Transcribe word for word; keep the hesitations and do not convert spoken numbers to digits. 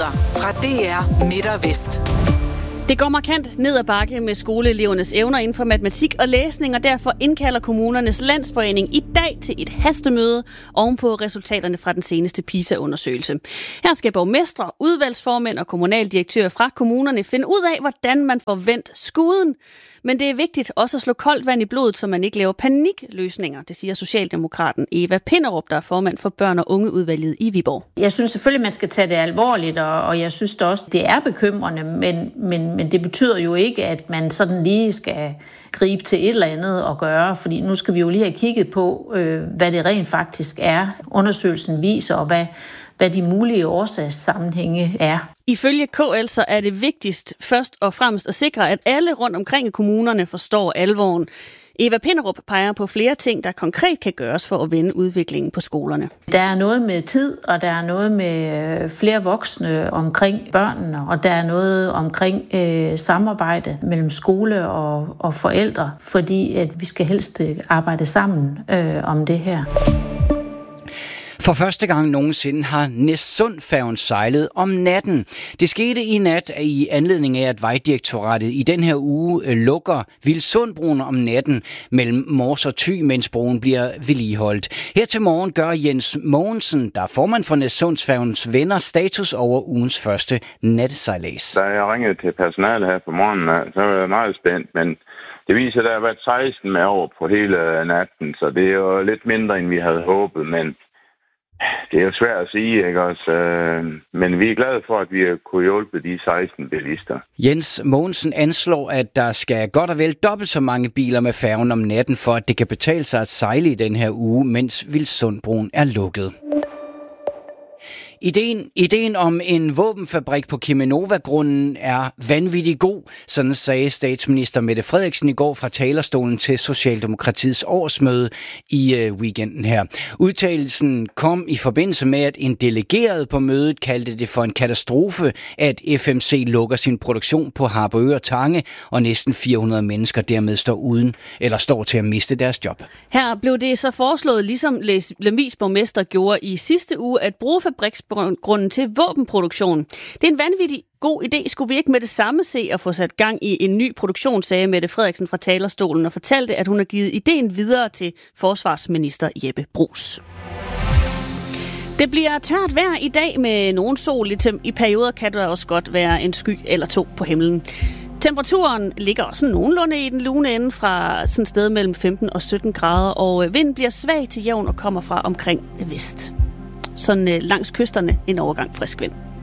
Nyheder fra D R Midt og Vest. Det går markant ned ad bakke med skoleelevernes evner inden for matematik og læsning, og derfor indkalder Kommunernes Landsforening i dag til et hastemøde ovenpå resultaterne fra den seneste PISA-undersøgelse. Her skal borgmestre, udvalgsformænd og kommunaldirektører fra kommunerne finde ud af, hvordan man får vendt skuden. Men det er vigtigt også at slå koldt vand i blodet, så man ikke laver panikløsninger, det siger Socialdemokraten Eva Pinderup, der er formand for børn- og ungeudvalget i Viborg. Jeg synes selvfølgelig, man skal tage det alvorligt, og, og jeg synes også, det er bekymrende, men, men, men det betyder jo ikke, at man sådan lige skal gribe til et eller andet og gøre, fordi nu skal vi jo lige have kigget på, øh, hvad det rent faktisk er, undersøgelsen viser, og hvad, hvad de mulige årsagssammenhænge er. Ifølge K L så er det vigtigst først og fremmest at sikre, at alle rundt omkring i kommunerne forstår alvoren. Eva Pinderup peger på flere ting, der konkret kan gøres for at vende udviklingen på skolerne. Der er noget med tid, og der er noget med flere voksne omkring børnene, og der er noget omkring øh, samarbejde mellem skole og, og forældre, fordi at vi skal helst arbejde sammen øh, om det her. For første gang nogensinde har Næssundfærgen sejlet om natten. Det skete i nat i anledning af, at Vejdirektoratet i den her uge lukker Vilsundbroen om natten mellem Mors og Thy, mens broen bliver vedligeholdt. Her til morgen gør Jens Mogensen, der er formand for Næssundfærgens venner, status over ugens første nattesejlads. Da jeg ringede til personalet her på morgenen, så var jeg meget spændt, men det viser, at der har været seksten med over på hele natten, så det er jo lidt mindre, end vi havde håbet, men det er jo svært at sige, ikke også? Men vi er glade for, at vi har kunne hjælpe de seksten bilister. Jens Mogensen anslår, at der skal godt og vel dobbelt så mange biler med færgen om natten, for at det kan betale sig at sejle i den her uge, mens Vilsundbroen er lukket. Ideen, ideen om en våbenfabrik på Cheminova-grunden er vanvittig god, sådan sagde statsminister Mette Frederiksen i går fra talerstolen til Socialdemokratiets årsmøde i øh, weekenden her. Udtalelsen kom i forbindelse med, at en delegeret på mødet kaldte det for en katastrofe, at F M C lukker sin produktion på Harboøre Tange, og næsten fire hundrede mennesker dermed står uden eller står til at miste deres job. Her blev det så foreslået, ligesom Lemvigs borgmester gjorde i sidste uge, at bruge fabriksgrunden til våbenproduktion. Det er en vanvittig god idé. Skulle vi ikke med det samme se at få sat gang i en ny produktion, sagde Mette Frederiksen fra talerstolen og fortalte, at hun har givet ideen videre til forsvarsminister Jeppe Bruus. Det bliver tørt vejr i dag med nogen sol. I perioder kan der også godt være en sky eller to på himlen. Temperaturen ligger også nogenlunde i den lune ende fra sådan et sted mellem femten og sytten grader, og vinden bliver svag til jævn og kommer fra omkring vest. Sådan langs kysterne en overgang frisk vind.